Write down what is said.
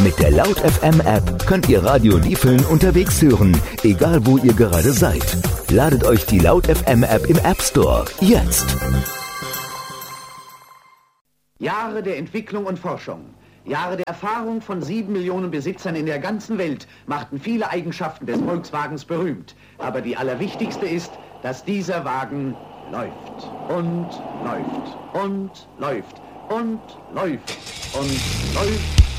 Mit der Laut FM App könnt ihr Radio Liefeln unterwegs hören, egal wo ihr gerade seid. Ladet euch die Laut FM App im App Store jetzt. Jahre der Entwicklung und Forschung, Jahre der Erfahrung von 7 Millionen Besitzern in der ganzen Welt machten viele Eigenschaften des Volkswagens berühmt. Aber die allerwichtigste ist, dass dieser Wagen läuft und läuft und läuft und läuft und läuft.